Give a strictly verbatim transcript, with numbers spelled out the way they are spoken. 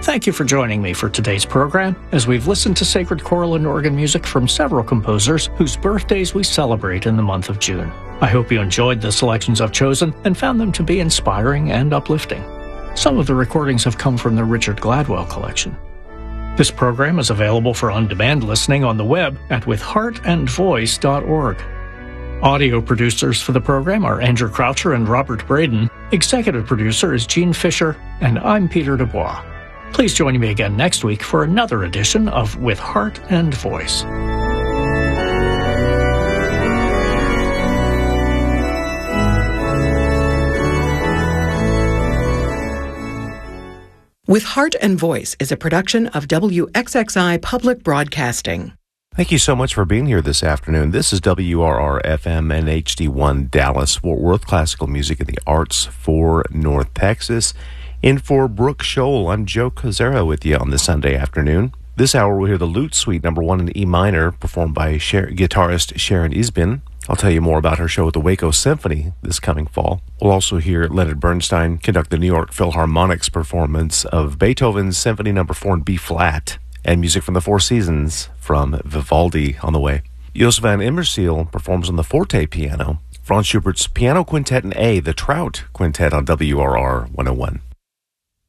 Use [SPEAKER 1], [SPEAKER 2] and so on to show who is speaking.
[SPEAKER 1] thank you for joining me for today's program as we've listened to sacred choral and organ music from several composers whose birthdays we celebrate in the month of June. I hope you enjoyed the selections I've chosen and found them to be inspiring and uplifting. Some of the recordings have come from the Richard Gladwell collection. This program is available for on-demand listening on the web at with heart and voice dot org. Audio producers for the program are Andrew Croucher and Robert Braden. Executive producer is Gene Fisher, and I'm Peter Dubois. Please join me again next week for another edition of With Heart and Voice.
[SPEAKER 2] With Heart and Voice is a production of W X X I Public Broadcasting.
[SPEAKER 3] Thank you so much for being here this afternoon. This is W R R F M and H D one Dallas, Fort Worth Classical Music and the Arts for North Texas. In for Brooke Scholl, I'm Joe Cozera with you on this Sunday afternoon. This hour we'll hear the Lute Suite number one in E minor, performed by Sher- guitarist Sharon Isbin. I'll tell you more about her show at the Waco Symphony this coming fall. We'll also hear Leonard Bernstein conduct the New York Philharmonic's performance of Beethoven's Symphony number four in B-flat, and music from the Four Seasons from Vivaldi on the way. Jos van Immersiel performs on the forte piano. Franz Schubert's Piano Quintet in A, the Trout Quintet on W R R one oh one.